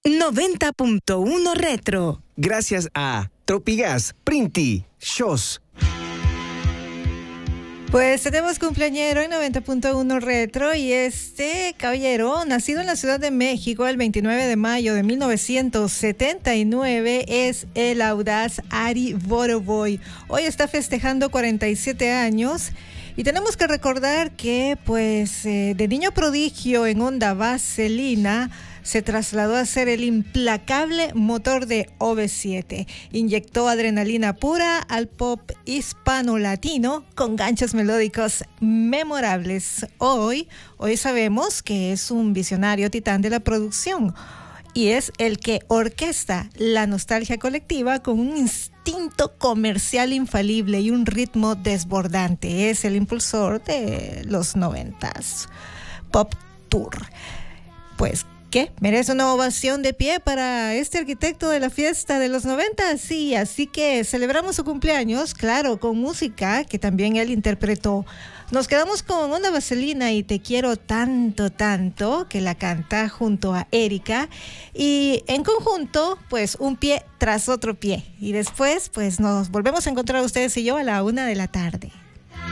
90.1 Retro. Gracias a Tropigas, Printi, Shows. Pues tenemos cumpleañero en 90.1 Retro y este caballero, nacido en la Ciudad de México el 29 de mayo de 1979, es el audaz Ari Boroboy. Hoy está festejando 47 años y tenemos que recordar que pues de niño prodigio en onda vaselina se trasladó a ser el implacable motor de OV7. Inyectó adrenalina pura al pop hispano-latino con ganchos melódicos memorables. Hoy sabemos que es un visionario titán de la producción y es el que orquesta la nostalgia colectiva con un instinto comercial infalible y un ritmo desbordante. Es el impulsor de los 90s Pop Tour. Pues ¿qué? Merece una ovación de pie para este arquitecto de la fiesta de los 90. Sí, así que celebramos su cumpleaños, claro, con música que también él interpretó. Nos quedamos con Onda Vaselina y Te quiero tanto, tanto, que la canta junto a Erika. Y en conjunto, pues un pie tras otro pie. Y después, pues nos volvemos a encontrar ustedes y yo a la 1 de la tarde.